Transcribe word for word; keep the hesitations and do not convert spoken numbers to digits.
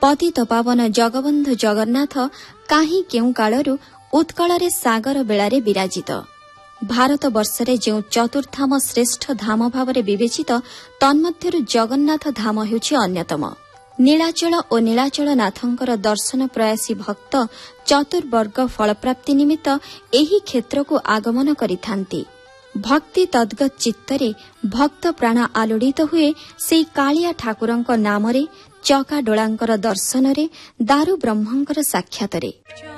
पतित पावन जगबन्धु जगन्नाथ काहीं केउ कालरू उत्कଳରେ सागर बेलारे विराजित। भारत वर्षरे जो चतुर्धाम श्रेष्ठ धाम भावरे विवेचित तन्मध्यरु जगन्नाथ धाम हेउछि अन्यतम। नीलाचल और नीलाचल नाथंकर दर्शन प्रयासी भक्त चतुर्वर्ग फलप्राप्ति निमित्त एही क्षेत्र को आगमन करिथांती। भक्ति तद्गत चित्तरे भक्त प्राण आलोड़ित हुए से कालिया ठाकुरंक नामरे चका डोलांकर दर्शनरे दारु ब्रह्मंकर साक्षातरे।